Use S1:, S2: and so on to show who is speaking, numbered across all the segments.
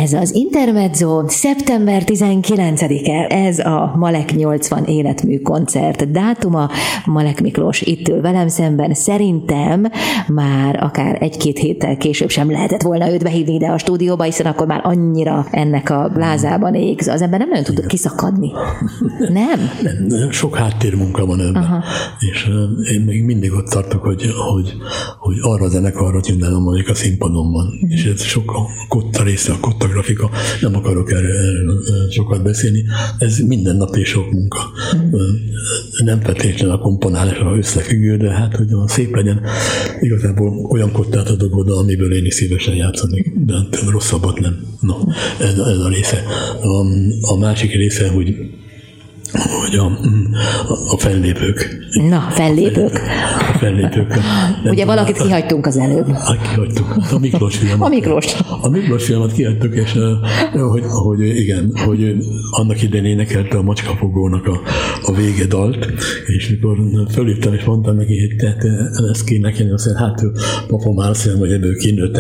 S1: Ez az Intermezzo, szeptember 19-e, ez a Malek 80 életmű koncert dátuma. Malek Miklós itt ül velem szemben, szerintem már akár 1-2 héttel később sem lehetett volna őt behívni ide a stúdióba, hiszen akkor már annyira ennek a blázában égsz. Az ember nem nagyon tudott kiszakadni. Nem?
S2: Nem, sok háttérmunka van ebben. Aha. És én még mindig ott tartok, hogy arra a zenekarra csinálom, amelyik a színpadon van. És ez sok a kotta része, a kotta grafika, nem akarok erről sokat beszélni. Ez minden nap és sok munka. Nem feltétlenül a komponálásra összefüggő, de hát, hogy szép legyen, igazából olyan kottát adok oda, amiből én is szívesen játszanék, de rosszabbat nem. No, ez a része. A másik része, hogy a fellépők.
S1: Na, fellépők.
S2: A fellépők.
S1: Ugye valakit kihagytunk az előbb.
S2: Kihagytuk. A Miklós filmet. A Miklós filmet kihagytuk, és hogy annak idején énekelte a Macskafogónak a végedalt, és mikor fölhívtam, és mondtam neki, hogy tehát ezt kéne nekem, azt mondja, hát papa már azt mondja, hogy ebből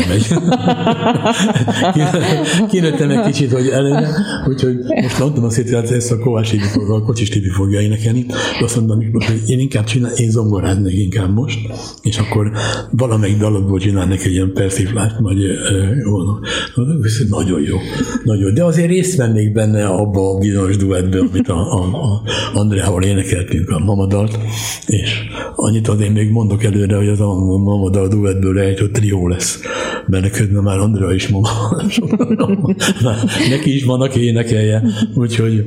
S2: kinőttem egy kicsit, hogy előre, úgyhogy most mondtam azt, hogy ezt a Kovács Kocsis Tibi fogja énekelni, de azt mondtam, hogy én inkább én zongoráznék inkább most, és akkor valamelyik dalokból csinálnék egy ilyen persiflást, vagy nagyon jó. De azért részt vennék benne abba a bizonyos duettbe, amit a Andreával énekeltünk, a Mamadalt, és annyit azért még mondok előre, hogy az a Mamadal duettből egy trió lesz, mert közben már Andrea is neki is van, aki énekelje, úgyhogy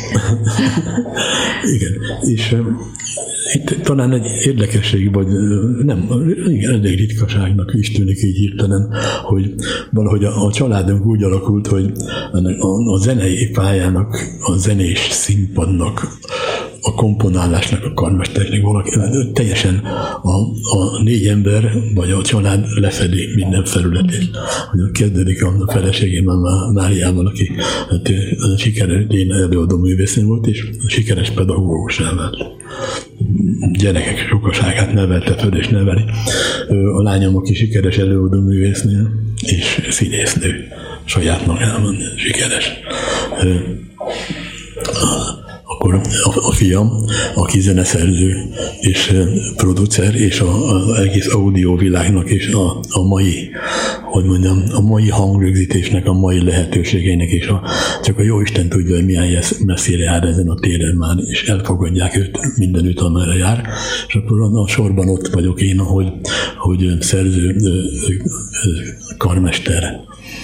S2: igen, és itt talán egy érdekesség, vagy nem, igen, elég ritkaságnak is tűnik így hirtelen, hogy valahogy a családunk úgy alakult, hogy a zenei pályának, a zenés színpadnak, a komponálásnak, a karmesternek valaki, teljesen a 4 ember, vagy a család lefedi minden felületét. Hogy kezdődik a feleségémmel, Máriával, aki hát, sikeres előadó művésznő volt, és sikeres pedagógusá vált. Gyerekek sokaságát nevelte föl és neveli. A lányom, aki sikeres előadó művésznő, és színésznő. Saját magában sikeres. Akkor a fiam, aki zeneszerző és producer, és az egész audiovilágnak és a mai, a mai hangrögzítésnek, a mai lehetőségeinek, és csak a Jóisten tudja, hogy milyen messzire jár ezen a téren már, és elfogadják őt mindenütt, amerre jár, és akkor a sorban ott vagyok én, hogy szerző, karmester.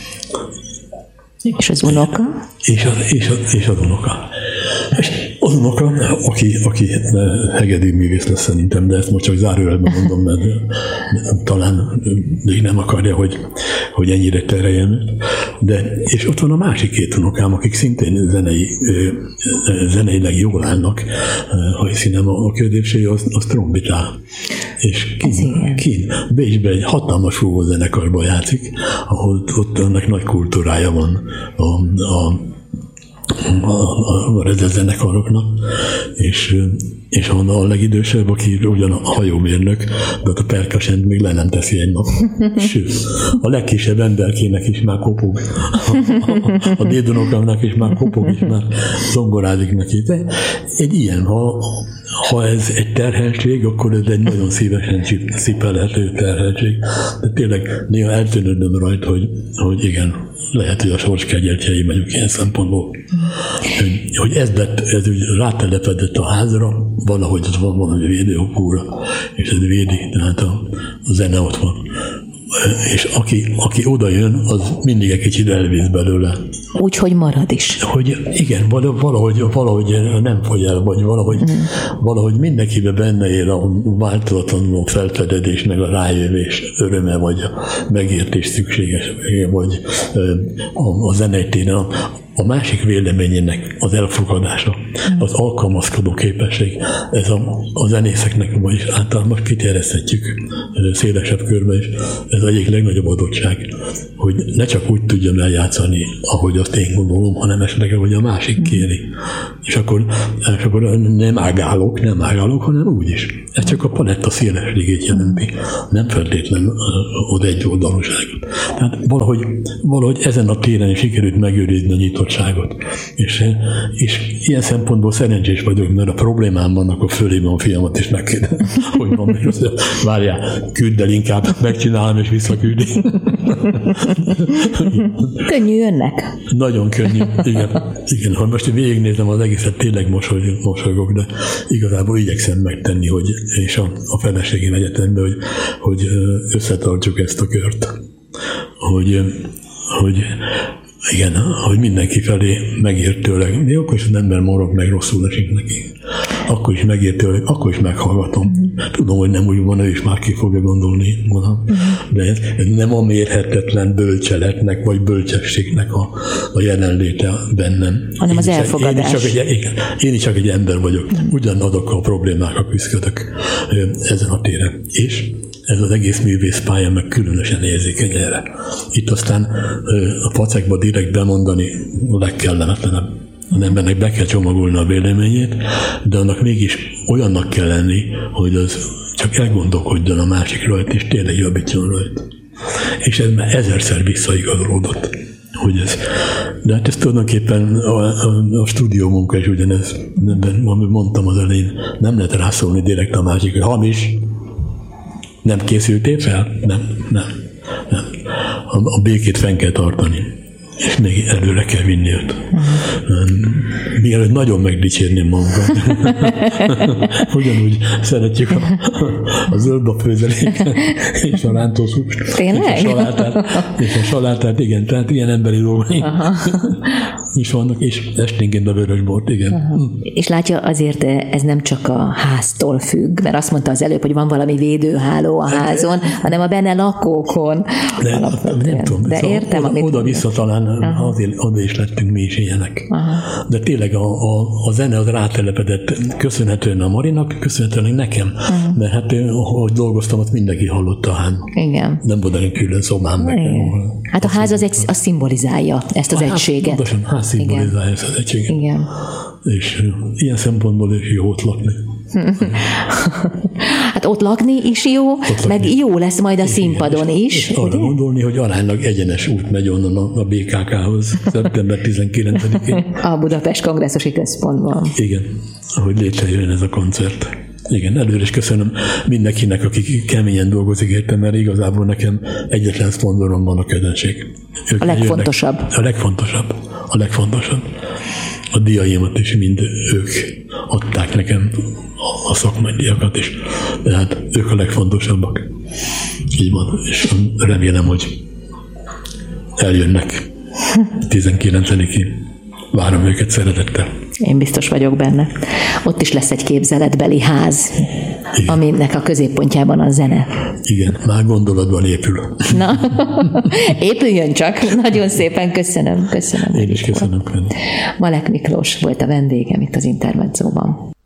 S1: És az unoka?
S2: És az unoka. És az unoka, aki hegedű művész lesz szerintem, de ezt most csak zárójelben mondom, mert talán még nem akarja, hogy ennyire tereljen. És ott van a másik 2 unokám, akik szintén zeneileg jól állnak, hiszen a középső az trombitál. És kín Bécsben egy hatalmas fúvózenekarban játszik, ahol ott annak nagy kultúrája van a zenekaroknak, és a legidősebb, aki ugyan a hajómérnök, de a perkassent még le nem teszi egy nap. Sőt, a legkisebb emberkének is már kopog. A dédunokamnak is már kopog, és már zongorázik neki. De egy ilyen, ha ez egy terhelség, akkor ez egy nagyon szívesen cipelhető terhelség. De tényleg néha eltűnődöm rajta, hogy igen, lehet, hogy a sors kegyeltjei vagyunk ilyen szempontból. Hogy ez úgy rátelepedett a házra, valahogy ott van valami védőopúra, és ez védi, tehát a zene ott van. És aki oda jön, az mindig egy kicsit elvész belőle.
S1: Úgyhogy marad is.
S2: Hogy igen, valahogy nem fogy el, vagy valahogy mindenkiben benne él a változatlanul felfedezés, meg a rájövés öröme, vagy a megértés szükséges, vagy a zenei téren. a másik véleményének az elfogadása, az alkalmazkodó képesség, ez a zenészeknek is általában most kiterjeszthetjük szélesebb körbe is, ez egyik legnagyobb adottság, hogy ne csak úgy tudjam eljátszani, ahogy azt én gondolom, hanem esetleg, ahogy a másik kéri. És akkor nem ágálok, hanem úgy is. Ez csak a paletta szélességét jelenti, nem feltétlenül az egyoldalúságot. Tehát valahogy ezen a téren is sikerült megőrizni a nyitottságot. És ilyen szempontból szerencsés vagyok, mert a problémám van, akkor fölében a fiamat is megkérdem, hogy van még az, várjál, küldd el inkább, megcsinálom és visszaküldi.
S1: Könnyű önnek?
S2: Nagyon könnyű, igen. Ha most végignézem az egészet, tényleg mosolygok, de igazából igyekszem megtenni, és a feleségén egyetemben, hogy összetartjuk ezt a kört. Hogy mindenki felé megértőleg, de akkor is az ember morog, meg rosszul esik neki. Akkor is megértőleg, akkor is meghallgatom. Tudom, hogy nem úgy van, ő is másképp fogja gondolni, de ez nem a mérhetetlen bölcseletnek, vagy bölcsességnek a jelenléte bennem.
S1: Hanem az elfogadás.
S2: Én is csak egy ember vagyok. Ugyanazokkal a problémákkal küzdök ezen a téren. És ez az egész művészpálya meg különösen érzékeny erre. Itt aztán a pacekba direkt bemondani a legkellemetlenebb. Az embernek be kell csomagolni a véleményét, de annak mégis olyannak kell lenni, hogy az csak elgondolkodjon a másik rajta, és tényleg javítson rajta. És ez már 1000-szer visszaigazolódott. De hát ez tulajdonképpen a stúdió munka is ugyanez. Amit mondtam az elején, nem lehet rászólni direkt a másikra. Hamis. Nem készültél fel? Nem. A békét fenn kell tartani, és még előre kell vinni őt. Mielőtt nagyon megdicsérném magunkat. Ugyanúgy szeretjük a zöldba főzelék és a rántószúst.
S1: Tényleg?
S2: És a salátát, igen. Tehát ilyen emberi dolgok is vannak, és esténként a vörösbort, igen.
S1: És látja, azért ez nem csak a háztól függ, mert azt mondta az előbb, hogy van valami védőháló a házon, hanem a benne lakókon.
S2: Nem tudom.
S1: De értem, amit
S2: oda-vissza talán azért oda is lettünk mi is ilyenek. De tényleg a zene az rátelepedett köszönhetően a Marinak, köszönhetően nekem. Mert hát ahogy dolgoztam, azt mindenki hallotta a házban.
S1: Igen.
S2: Nem volt egy külön szobám meg.
S1: Hát a ház az szimbolizálja ezt az egységet.
S2: Pontosan, ház szimbolizálja ezt az egységet.
S1: Igen.
S2: És ilyen szempontból is jó ott lakni.
S1: Hát ott lakni is jó, meg jó lesz majd a színpadon is.
S2: És arra gondolni, hogy aránylag egyenes út megy onnan a BKK-hoz szeptember 19-én.
S1: A Budapest Kongresszusi Központban.
S2: Igen, ahogy létrejön ez a koncert. Igen, előre is köszönöm mindenkinek, aki keményen dolgozik érte, mert igazából nekem egyetlen szponzorom van, a közönség.
S1: A legfontosabb.
S2: A legfontosabb. A díjaimat is mind ők adták nekem, a szakmai díjakat is. Tehát ők a legfontosabbak. Így van, és remélem, hogy eljönnek 19-én. Várom őket szeretettel.
S1: Én biztos vagyok benne. Ott is lesz egy képzeletbeli ház, igen, aminek a középpontjában a zene.
S2: Igen, már gondolatban épül.
S1: Na, épüljön csak. Nagyon szépen köszönöm.
S2: Én is köszönöm.
S1: Malek Miklós volt a vendégem itt az Intermedzóban.